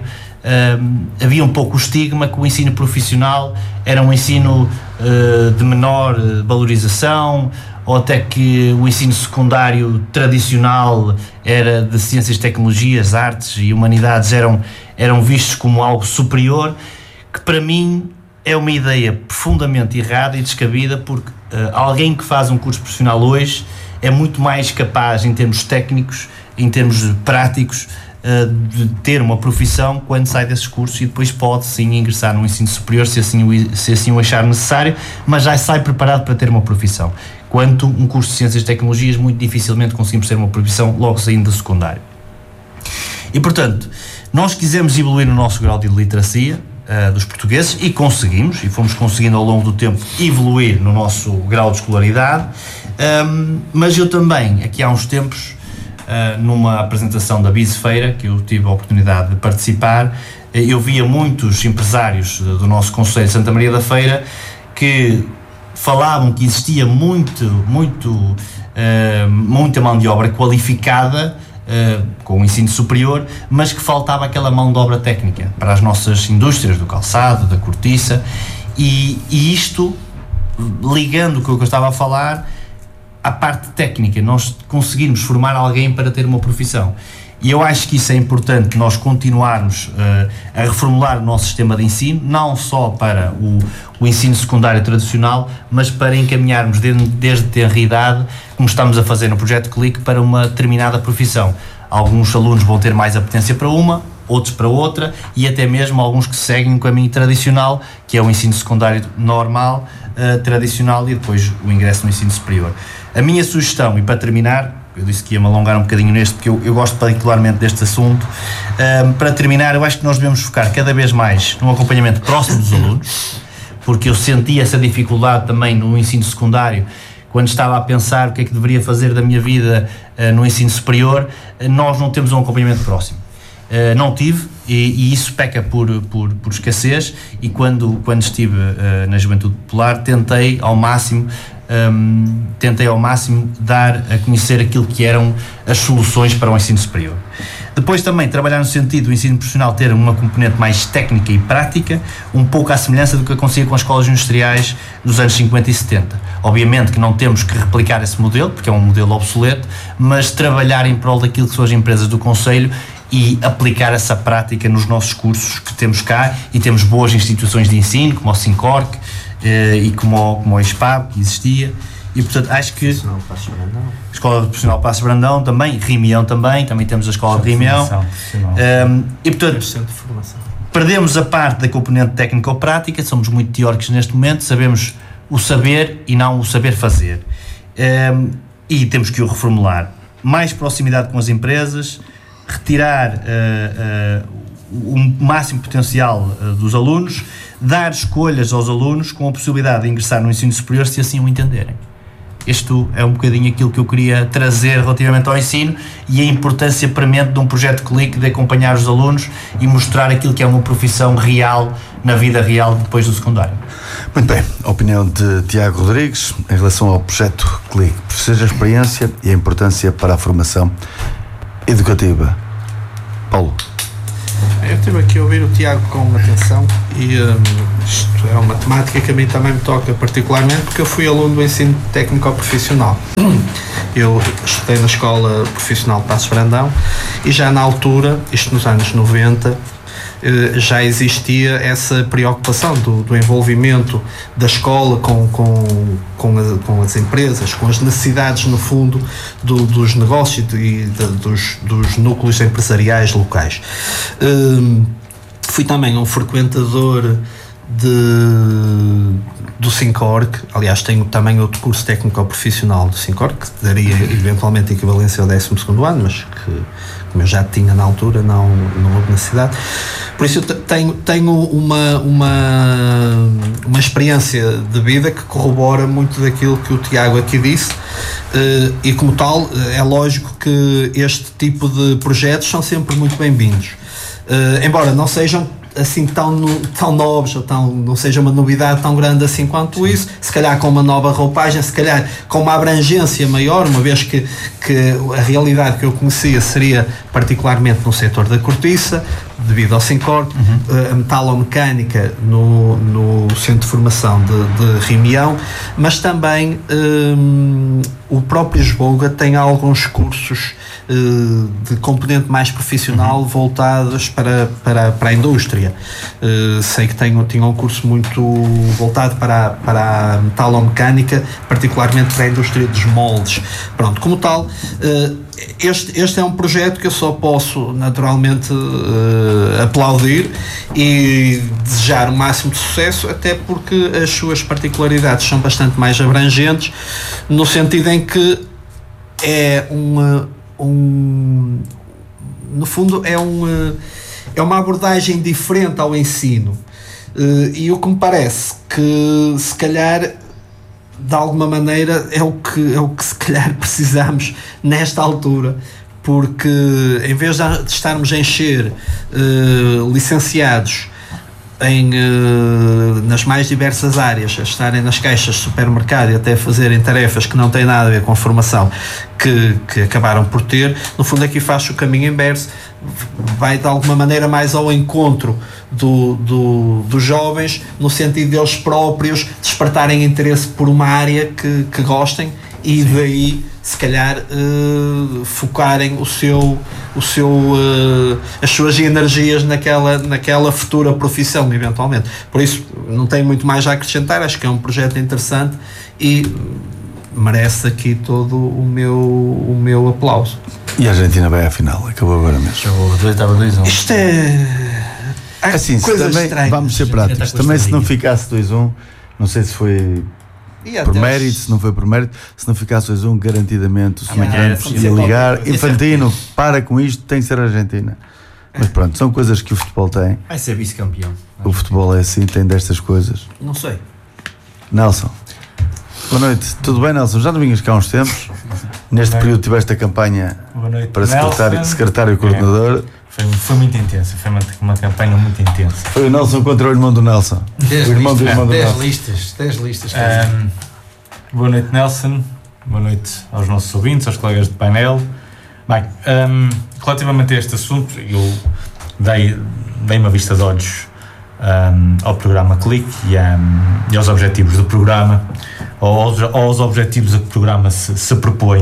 Um, havia um pouco o estigma que o ensino profissional era um ensino uh, de menor valorização, ou até que o ensino secundário tradicional era de ciências, tecnologias, artes e humanidades eram, eram vistos como algo superior, que para mim é uma ideia profundamente errada e descabida, porque uh, alguém que faz um curso profissional hoje é muito mais capaz em termos técnicos, em termos práticos, de ter uma profissão quando sai desses cursos, e depois pode sim ingressar no ensino superior se assim, o, se assim o achar necessário, mas já sai preparado para ter uma profissão. Quanto um curso de Ciências e Tecnologias, muito dificilmente conseguimos ter uma profissão logo saindo do secundário. E, portanto, nós quisemos evoluir no nosso grau de literacia uh, dos portugueses, e conseguimos, e fomos conseguindo ao longo do tempo evoluir no nosso grau de escolaridade, um, mas eu também, aqui há uns tempos, Uh, numa apresentação da Bisfeira, que eu tive a oportunidade de participar, uh, eu via muitos empresários do nosso Conselho de Santa Maria da Feira que falavam que existia muito, muito, uh, muita mão de obra qualificada uh, com o ensino superior, mas que faltava aquela mão de obra técnica para as nossas indústrias do calçado, da cortiça, e, e isto, ligando com o que eu estava a falar, à parte técnica, nós conseguirmos formar alguém para ter uma profissão. E eu acho que isso é importante, nós continuarmos uh, a reformular o nosso sistema de ensino, não só para o, o ensino secundário tradicional, mas para encaminharmos desde, desde tenra idade, como estamos a fazer no Projeto Clique, para uma determinada profissão. Alguns alunos vão ter mais apetência para uma, outros para outra, e até mesmo alguns que seguem um caminho tradicional, que é o ensino secundário normal, uh, tradicional, e depois o ingresso no ensino superior. A minha sugestão, e para terminar, eu disse que ia me alongar um bocadinho neste, porque eu, eu gosto particularmente deste assunto, um, para terminar, eu acho que nós devemos focar cada vez mais num acompanhamento próximo dos alunos, porque eu senti essa dificuldade também no ensino secundário, quando estava a pensar o que é que deveria fazer da minha vida uh, no ensino superior. Uh, nós não temos um acompanhamento próximo. Uh, não tive, e, e isso peca por, por, por escassez, e quando, quando estive uh, na Juventude Popular, tentei ao máximo Um, tentei ao máximo dar a conhecer aquilo que eram as soluções para o ensino superior. Depois também trabalhar no sentido do ensino profissional ter uma componente mais técnica e prática, um pouco à semelhança do que acontecia com as escolas industriais dos anos cinquenta e setenta. Obviamente que não temos que replicar esse modelo, porque é um modelo obsoleto, mas trabalhar em prol daquilo que são as empresas do Conselho e aplicar essa prática nos nossos cursos que temos cá, e temos boas instituições de ensino, como o Sincorc, e como o, como o ESPAB, que existia, e portanto acho que a Escola Profissional Passos Brandão também, Rimião também, também temos a Escola de Rimião, um, e portanto perdemos a parte da componente técnico-prática, somos muito teóricos neste momento, sabemos o saber e não o saber fazer. Um, e temos que o reformular. Mais proximidade com as empresas, retirar uh, uh, o máximo potencial uh, dos alunos, dar escolhas aos alunos com a possibilidade de ingressar no ensino superior se assim o entenderem. Isto é um bocadinho aquilo que eu queria trazer relativamente ao ensino e a importância premente de um projeto Clique, de acompanhar os alunos e mostrar aquilo que é uma profissão real, na vida real, depois do secundário. Muito bem, a opinião de Tiago Rodrigues em relação ao projeto Clique, seja a experiência e a importância para a formação educativa. Paulo. Eu estive aqui a ouvir o Tiago com atenção e um, isto é uma temática que a mim também me toca particularmente, porque eu fui aluno do ensino técnico-profissional. Eu estudei na Escola Profissional de Passos Brandão e já na altura, isto nos anos noventa, já existia essa preocupação do, do envolvimento da escola com, com, com, a, com as empresas, com as necessidades, no fundo, do, dos negócios e de, dos, dos núcleos empresariais locais. Hum, fui também um frequentador de, do SINCORC, aliás tenho também outro curso técnico-profissional do SINCORC, que daria eventualmente equivalência ao décimo segundo ano, mas que, como eu já tinha na altura, não, não houve necessidade. Por isso eu tenho, tenho uma, uma, uma experiência de vida que corrobora muito daquilo que o Tiago aqui disse, e como tal é lógico que este tipo de projetos são sempre muito bem-vindos, embora não sejam assim tão, tão novos, ou tão, não seja uma novidade tão grande assim quanto isso, se calhar com uma nova roupagem, se calhar com uma abrangência maior, uma vez que, que a realidade que eu conhecia seria particularmente no setor da cortiça, devido ao SINCORC, uhum. a metalomecânica no, no Centro de Formação de, de Rimião, mas também um, o próprio Esboga tem alguns cursos uh, de componente mais profissional, uhum. voltados para, para, para a indústria. Uh, sei que tenho, tinha um curso muito voltado para, para a metalomecânica, particularmente para a indústria dos moldes. Pronto, como tal, uh, Este, este é um projeto que eu só posso naturalmente uh, aplaudir e desejar o máximo de sucesso, até porque as suas particularidades são bastante mais abrangentes, no sentido em que é uma, um, no fundo é, um, é uma abordagem diferente ao ensino, uh, e o que me parece que se calhar de alguma maneira é o que, é o que se calhar precisamos nesta altura, porque em vez de estarmos a encher uh, licenciados em, uh, nas mais diversas áreas, a estarem nas caixas de supermercado e até fazerem tarefas que não têm nada a ver com a formação que, que acabaram por ter, no fundo aqui faz o caminho inverso, vai de alguma maneira mais ao encontro do, do, dos jovens, no sentido deles próprios despertarem interesse por uma área que, que gostem e Sim. daí se calhar uh, focarem o seu, o seu, uh, as suas energias naquela, naquela futura profissão eventualmente. Por isso não tenho muito mais a acrescentar, acho que é um projeto interessante e merece aqui todo o meu, o meu aplauso. E a Argentina vai à final, acabou agora mesmo. Estava dois a um. Isto é... Há assim, coisas também, estranhas. vamos ser práticos, também se não ficasse dois a um, não sei se foi por mérito, se não foi por mérito, se não ficasse dois a um, garantidamente o senhor Campos ia ligar, Infantino, para com isto, tem que ser a Argentina. Mas pronto, são coisas que o futebol tem. Vai ser vice-campeão. O futebol é assim, tem destas coisas. Não sei. Nelson. Boa noite, tudo bem, Nelson? Já não vinhas cá há uns tempos. Neste período tiveste a campanha para secretário, secretário e coordenador. É, foi, foi muito intensa, foi uma, uma campanha muito intensa. Foi o Nelson contra o irmão do Nelson. Dez o irmão listas, do irmão do dez Nelson. listas, dez listas. Um, boa noite, Nelson. Boa noite aos nossos ouvintes, aos colegas de painel. Bem, um, relativamente a este assunto, eu dei, dei uma vista de olhos um, ao programa Clique e, um, e aos objetivos do programa, aos, aos objetivos a que o programa se, se propõe.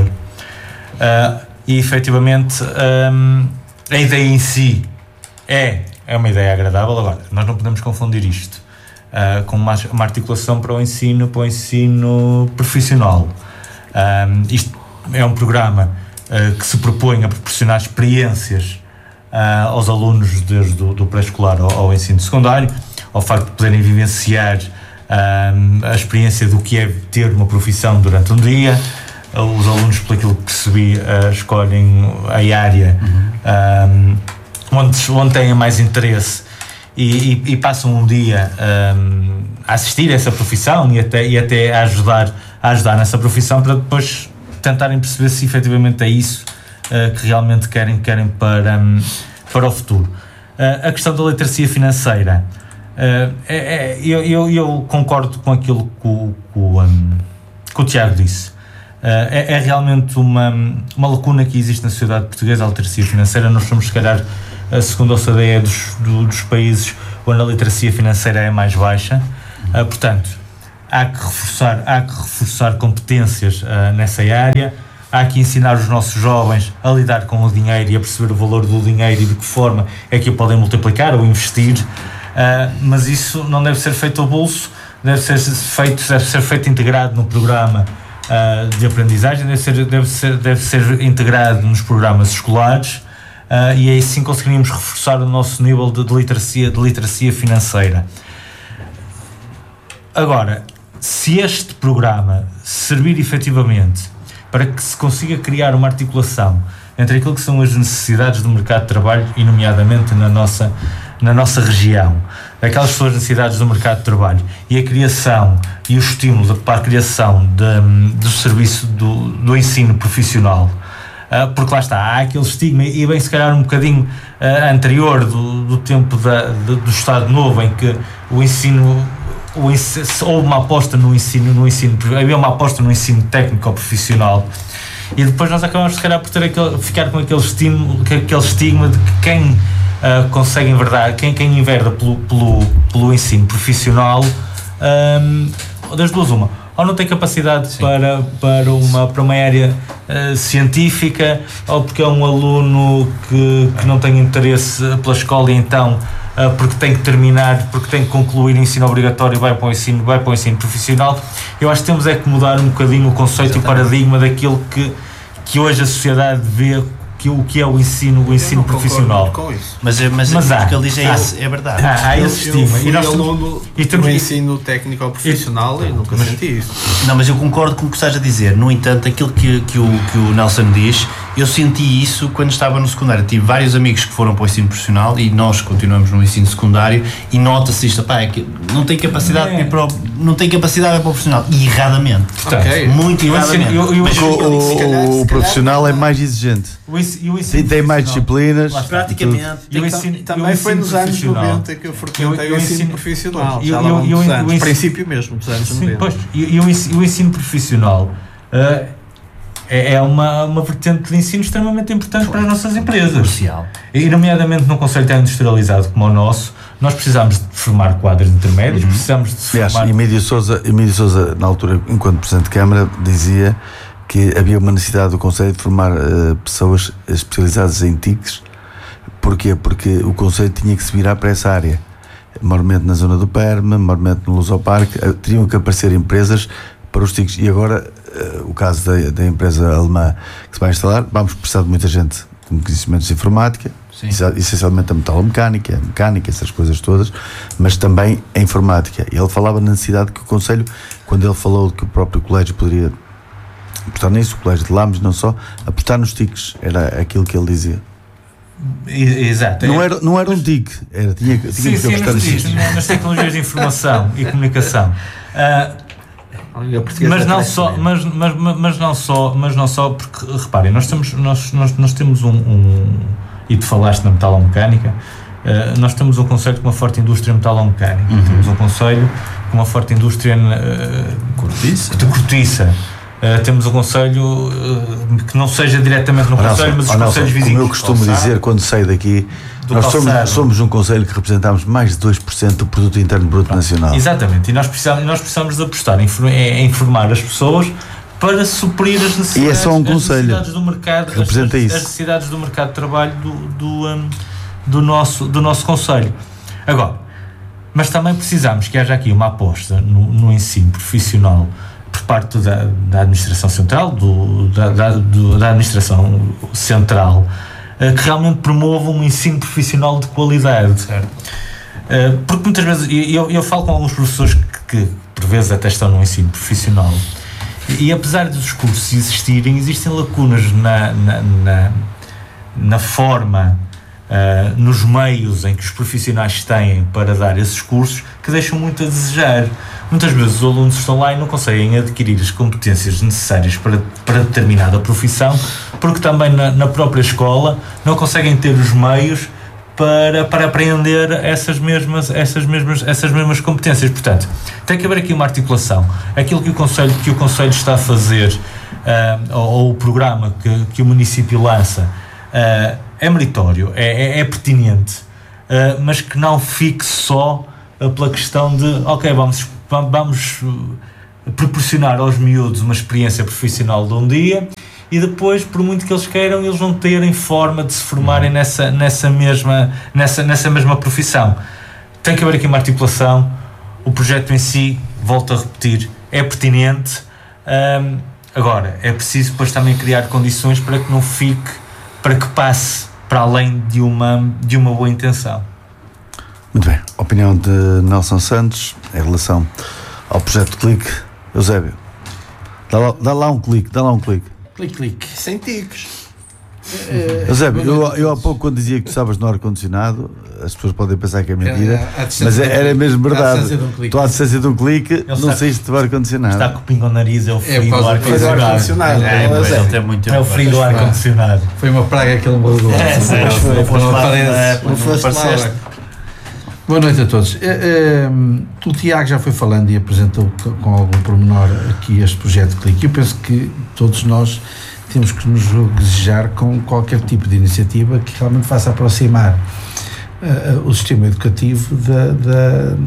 Uh, e efetivamente um, a ideia em si é, é uma ideia agradável. Agora, nós não podemos confundir isto uh, com uma, uma articulação para o ensino, para o ensino profissional. Um, isto é um programa uh, que se propõe a proporcionar experiências uh, aos alunos desde o do pré-escolar ao, ao ensino secundário, ao facto de poderem vivenciar um, a experiência do que é ter uma profissão durante um dia, os alunos, por aquilo que percebi, uh, escolhem a área uhum. um, onde, onde têm mais interesse e, e, e passam um dia um, a assistir a essa profissão e até, e até a, ajudar, a ajudar nessa profissão, para depois tentarem perceber se efetivamente é isso uh, que realmente querem, querem para, um, para o futuro. Uh, a questão da literacia financeira, uh, é, é, eu, eu, eu concordo com aquilo que o, que o, um, que o Tiago disse. Uh, é, é realmente uma, uma lacuna que existe na sociedade portuguesa, a literacia financeira. Nós somos, se calhar, uh, segundo a O C D E, dos, do, dos países onde a literacia financeira é mais baixa. Uh, portanto, há que reforçar, há que reforçar competências uh, nessa área. Há que ensinar os nossos jovens a lidar com o dinheiro e a perceber o valor do dinheiro e de que forma é que o podem multiplicar ou investir. Uh, mas isso não deve ser feito ao bolso, deve ser feito, deve ser feito integrado no programa Uh, de aprendizagem, deve ser, deve, ser, deve ser integrado nos programas escolares uh, e aí sim conseguiríamos reforçar o nosso nível de, de, literacia, de literacia financeira. Agora, se este programa servir efetivamente para que se consiga criar uma articulação entre aquilo que são as necessidades do mercado de trabalho, e nomeadamente na nossa, na nossa região, aquelas suas necessidades do mercado de trabalho e a criação e o estímulo para a criação de, do serviço do, do ensino profissional, uh, porque lá está, há aquele estigma, e bem se calhar um bocadinho uh, anterior do, do tempo da, de, do Estado Novo, em que o ensino, o ensino houve uma aposta no ensino, no ensino, havia uma aposta no ensino técnico ou profissional, e depois nós acabamos se calhar por ter aquele, ficar com aquele estímulo, aquele estigma de que quem uh, consegue enverdar, quem, quem enverda pelo, pelo, pelo ensino profissional, um, das duas uma, ou não tem capacidade para, para, uma, para uma área uh, científica, ou porque é um aluno que, que não tem interesse pela escola e então uh, porque tem que terminar, porque tem que concluir o ensino obrigatório e vai para o ensino, vai para o ensino profissional. Eu acho que temos é que mudar um bocadinho o conceito e o paradigma daquilo que, que hoje a sociedade vê que o que é o ensino, o ensino profissional. Com isso. Mas, mas, mas o que ele diz é, há, esse, é verdade. Há, há esse eu, eu estigma. fui e nós aluno e temos, do ensino técnico ou profissional e, e nunca mas, senti isso. Não, mas eu concordo com o que estás a dizer. No entanto, aquilo que, que, o, que o Nelson diz, eu senti isso quando estava no secundário. Tive vários amigos que foram para o ensino profissional e nós continuamos no ensino secundário e nota-se isto, pá, é que não tem capacidade é. para o, não tem capacidade para o profissional. E erradamente. Portanto, okay. Muito erradamente. Eu, eu, mas o, o, calhar, o profissional calhar, é mais exigente. O ensino, o ensino tem mais disciplinas. Praticamente. E o ensino, também o foi nos anos noventa que eu frequentei o ensino profissional. Já lá vão dos anos. Princípio mesmo, dos anos noventa. Pois, e o ensino, o ensino profissional uh, é, é uma, uma vertente de ensino extremamente importante para as nossas empresas. Crucial. E, nomeadamente, num conceito tão industrializado como o nosso, nós precisamos de formar quadros intermédios, uhum. precisamos de Aliás, formar... Emílio Sousa, Emílio Sousa, na altura, enquanto Presidente de Câmara, dizia que havia uma necessidade do Conselho de formar uh, pessoas especializadas em T I Cs. Porquê? Porque o Conselho tinha que se virar para essa área. Maiormente na zona do Perma, maiormente no Lusoparque, uh, teriam que aparecer empresas para os T I Cs. E agora, uh, o caso da, da empresa alemã que se vai instalar, vamos precisar de muita gente com conhecimentos de informática, Sim. essencialmente a metalomecânica, a mecânica, essas coisas todas, mas também a informática. E ele falava na necessidade que o Conselho, quando ele falou que o próprio colégio poderia apostar nisso, o colégio de Lamos, não só, apostar nos T I Cs, era aquilo que ele dizia. Exato. Não era, não era um T I C, era, tinha, tinha sim, que sim, apostar nisso. Nas tecnologias de informação e comunicação. Uh, mas não só, mas, mas, mas não só, mas não só, porque reparem, nós temos, nós, nós, nós temos um, um, e tu falaste na metalomecânica, uh, nós temos um conselho com uma forte indústria metalomecânica, uhum. temos um conselho com uma forte indústria uh, cortiça. de cortiça. Uh, temos um conselho uh, que não seja diretamente no conselho, mas os conselhos vizinhos. Como eu costumo calçado, dizer quando saio daqui, nós somos, somos um conselho que representamos mais de dois por cento do produto interno bruto Pronto. nacional. Exatamente, e nós precisamos, nós precisamos de apostar em, em informar as pessoas para suprir as necessidades, e é só um conselho necessidades do mercado, que representa as, isso. as necessidades do mercado de trabalho do, do, um, do, nosso, do nosso conselho. Agora, mas também precisamos que haja aqui uma aposta no, no ensino profissional por parte da, da administração central, do, da, da, do, da administração central, uh, que realmente promova um ensino profissional de qualidade. Certo. Uh, porque muitas vezes, eu, eu falo com alguns professores que, que por vezes até estão no ensino profissional, E, e apesar dos cursos existirem, existem lacunas na, na, na, na forma, uh, nos meios em que os profissionais têm para dar esses cursos, que deixam muito a desejar. Muitas vezes os alunos estão lá e não conseguem adquirir as competências necessárias para, para determinada profissão, porque também na, na própria escola não conseguem ter os meios para, para aprender essas mesmas, essas, mesmas, essas mesmas competências. Portanto, tem que haver aqui uma articulação. Aquilo que o Conselho, que o Conselho está a fazer, uh, ou, ou o programa que, que o município lança, uh, é meritório, é, é, é pertinente, uh, mas que não fique só uh, pela questão de, ok, vamos, vamos uh, proporcionar aos miúdos uma experiência profissional de um dia, e depois, por muito que eles queiram, eles vão terem forma de se formarem nessa, nessa, mesma, nessa, nessa mesma profissão. Tem que haver aqui uma articulação. O projeto em si, volto a repetir, é pertinente. Um, agora, é preciso depois também criar condições para que não fique, para que passe para além de uma, de uma boa intenção. Muito bem. Opinião de Nelson Santos em relação ao projeto Clique. Eusébio, dá lá, dá lá um clique, dá lá um clique. Clique, clique. Sem ticos. Eusébio, eu, eu há pouco quando dizia que tu estavas no ar-condicionado, as pessoas podem pensar que é mentira, É, à distância mas de um era clique. mesmo À verdade. distância de um clique. Tu à distância de um clique, não está- saíste do ar-condicionado. Está com o pingo ao nariz, é o É frio por do causa do ar-condicionado. ar-condicionado. É, pois, é. ele tem muito É o frio do Mas, ar-condicionado. Foi uma praga que ele me largou. É, sim, Não, foi- não, foi- não foi- aparece. foi- Não foi- foste foi- lá. Boa noite a todos. Eh, eh, O Tiago já foi falando e apresentou co- com algum pormenor aqui este projeto Clique. Eu penso que todos nós temos que nos regozijar com qualquer tipo de iniciativa que realmente faça aproximar eh, o sistema educativo da, da-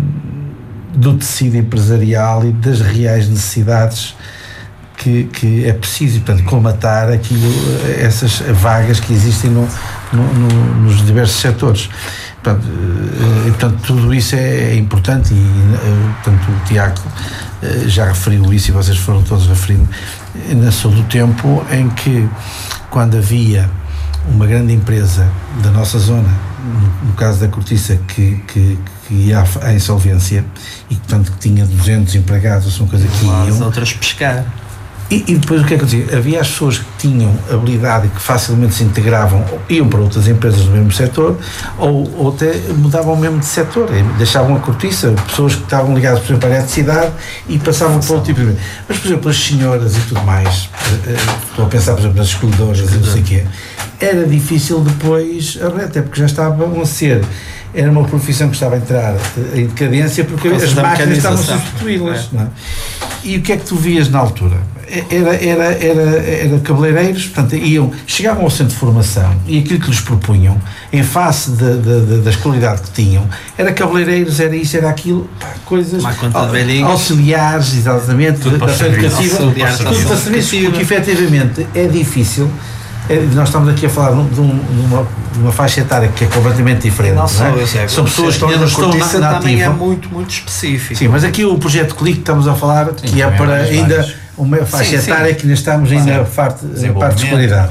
do tecido empresarial e das reais necessidades que, que é preciso, e, portanto, colmatar aquilo, essas vagas que existem no, no- no- nos diversos setores. Portanto, eh, e, portanto, tudo isso é, é importante e, eh, portanto, o Tiago eh, já referiu isso e vocês foram todos referindo, eh, nasceu do tempo em que, quando havia uma grande empresa da nossa zona, no, no caso da Cortiça, que, que, que ia à, à insolvência e, portanto, que tinha duzentos empregados, ou uma coisa que As iam, outras pescar. e, e depois o que é que eu dizia? Havia as pessoas que tinham habilidade e que facilmente se integravam, iam para outras empresas do mesmo setor, ou, ou até mudavam mesmo de setor, deixavam a Cortiça, pessoas que estavam ligadas, por exemplo, à eletricidade e passavam para outro tipo de... Mas, por exemplo, as senhoras e tudo mais, eh, eh, estou a pensar, por exemplo, nas escolhedoras e não sei o quê, era difícil depois, até porque já estavam a ser... Era uma profissão que estava a entrar em decadência porque Por causa as da máquinas estavam a mecanização. substituí-las. Não é? E o que é que tu vias na altura? Era, era, era, era cabeleireiros, portanto, iam, chegavam ao centro de formação e aquilo que lhes propunham, em face da, da, das qualidades que tinham, era cabeleireiros, era isso, era aquilo, pá, coisas Uma conta de velhinhos. auxiliares, exatamente, Tudo da para ação serviço. educativa, Auxiliares tudo da para ação serviço, educativa. porque efetivamente é difícil. É, nós estamos aqui a falar de, um- de um- de uma, de uma faixa etária que é completamente diferente. Não só, não é? eu sei, São pessoas que ainda não estão na, na também é ativa. muito, muito específico. Sim, mas aqui o projeto Clique que estamos a falar, que é também há para vários, ainda vários. uma faixa Sim, sim. etária que ainda estamos ainda Claro. a parte, a Desenvolvimento. parte de escolaridade.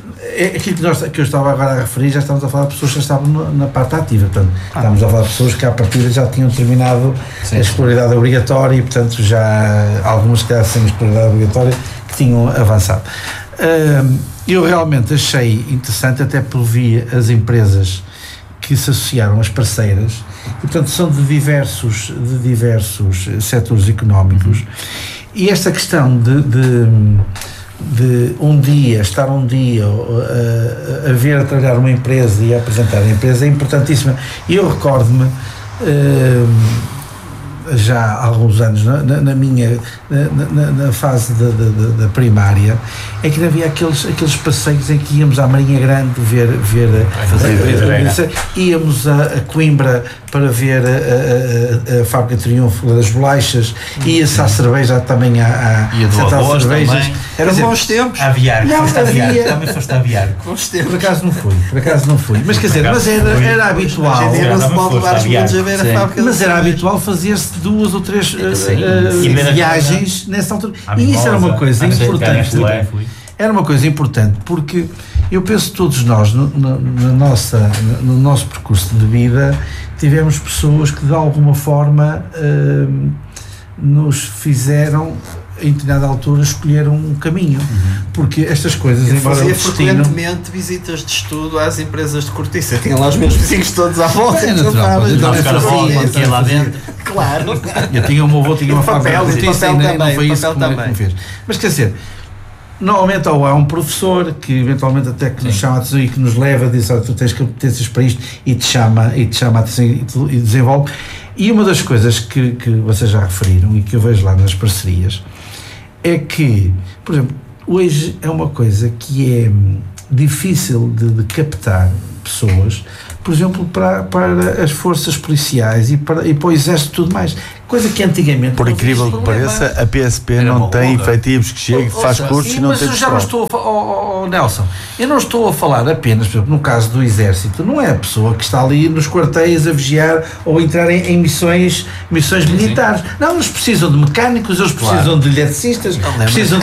É aquilo que, nós, que eu estava agora a referir, já estamos a falar de pessoas que já estavam no- na parte ativa, portanto, estamos a falar de pessoas que à partida já tinham terminado a escolaridade obrigatória e, portanto, já algumas que sem escolaridade obrigatória que tinham avançado. Hum, eu realmente achei interessante, até por vi as empresas que se associaram às parceiras, e, portanto, são de diversos, de diversos setores económicos, e esta questão de, de, de um dia, estar um dia a, a ver a trabalhar uma empresa e a apresentar a empresa é importantíssima. E eu recordo-me, hum, já há alguns anos, na, na, na minha na, na, na fase da, da, da primária, é que havia aqueles, aqueles passeios em que íamos à Marinha Grande ver, ver a, a, a, íamos a, a Coimbra para ver a, a, a, a Fábrica de Triunfo das bolachas, ia-se à cerveja também à, à Ia do Central de arroz cervejas. também. Quer Eram dizer, bons tempos. A aviar, Não, foste a aviar, havia- também foste a aviar. Bons por tempos. acaso não fui, por acaso não fui, mas quer dizer, mas era, era habitual. Hoje em dia não se também pode foste levar os aviar. miúdos a ver Sim. a fábrica Mas de era cerveja. habitual fazer-se duas ou três uh, Sim. uh, E ver a viagens nessa altura. À E isso era uma Mimosa, coisa à importante. Nestlé. Era uma coisa importante porque eu penso que todos nós, no, no- na nossa, no nosso percurso de vida, tivemos pessoas que de alguma forma uh, nos fizeram em determinada altura, escolher um caminho. Uhum. Porque estas coisas, eu embora fazia o destino... frequentemente visitas de estudo às empresas de cortiça. Eu tinha lá os meus vizinhos todos à volta. É natural, eu Não ficar a bola aqui lá dentro. Claro. Eu tinha o meu avô, tinha uma fábrica de cortiça e não, não foi isso que me, que me fez. Mas quer dizer, normalmente ou há um professor que eventualmente até que nos Sim. chama a atenção e que nos leva a dizer, tu tens competências para isto, e te chama, e te chama a atenção e, e desenvolve. E uma das coisas que, que vocês já referiram e que eu vejo lá nas parcerias é que, por exemplo, hoje é uma coisa que é difícil de, de captar pessoas, por exemplo, para, para as forças policiais e para, e para o exército e tudo mais. Coisa que antigamente... Por incrível que pareça, a P S P Era não tem louca. efetivos que chegue, faz seja, cursos sim, e não mas tem eu já não estou a falar, oh, oh, oh, Nelson, eu não estou a falar apenas, por exemplo, no caso do exército, não é a pessoa que está ali nos quartéis a vigiar ou a entrar em, em missões, missões sim, militares. Sim. Não, eles precisam de mecânicos, eles precisam claro. de eletricistas, precisam